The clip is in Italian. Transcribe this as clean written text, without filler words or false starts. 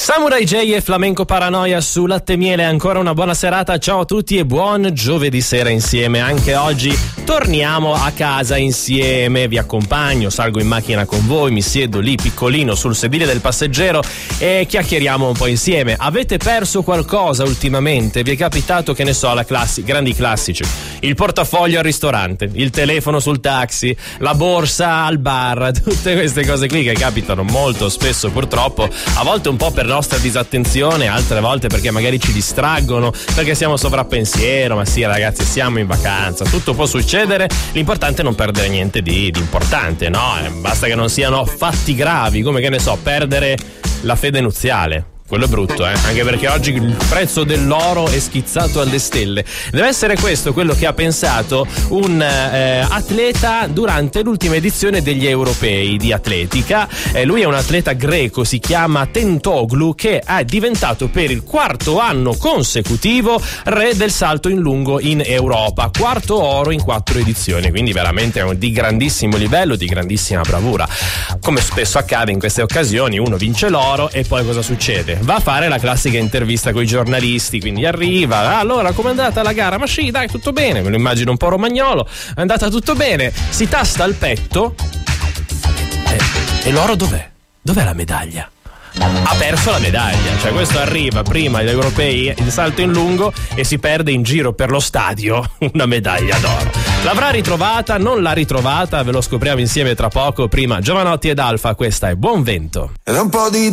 Samurai J e Flamenco Paranoia su Latte e Miele. Ancora una buona serata, ciao a tutti e buon giovedì sera insieme. Anche oggi torniamo a casa insieme, vi accompagno, salgo in macchina con voi, mi siedo lì piccolino sul sedile del passeggero e chiacchieriamo un po' insieme. Avete perso qualcosa ultimamente? Vi è capitato, che ne so, grandi classici, il portafoglio al ristorante, il telefono sul taxi, la borsa al bar, tutte queste cose qui che capitano molto spesso purtroppo, a volte un po' per nostra disattenzione, altre volte perché magari ci distraggono, perché siamo sovrappensiero. Ma sì ragazzi, siamo in vacanza, tutto può succedere, l'importante è non perdere niente di importante, no? Basta che non siano fatti gravi, come che ne so, perdere la fede nuziale. Quello è brutto, anche perché oggi il prezzo dell'oro è schizzato alle stelle. Deve essere questo quello che ha pensato un atleta durante l'ultima edizione degli europei di atletica. Lui è un atleta greco, si chiama Tentoglu, che è diventato per il quarto anno consecutivo re del salto in lungo in Europa. Quarto oro in 4 edizioni, quindi veramente di grandissimo livello, di grandissima bravura. Come spesso accade in queste occasioni, uno vince l'oro e poi cosa succede? Va a fare la classica intervista con i giornalisti, quindi arriva, allora com'è andata la gara? Ma sì, dai, tutto bene, me lo immagino un po' romagnolo, è andata tutto bene, si tasta al petto e l'oro dov'è? Dov'è la medaglia? Ha perso la medaglia, cioè questo arriva prima agli europei il salto in lungo e si perde in giro per lo stadio una medaglia d'oro. L'avrà ritrovata, non l'ha ritrovata, ve lo scopriamo insieme tra poco. Prima Giovanotti ed Alfa, questa è Buon Vento. Ed un po' di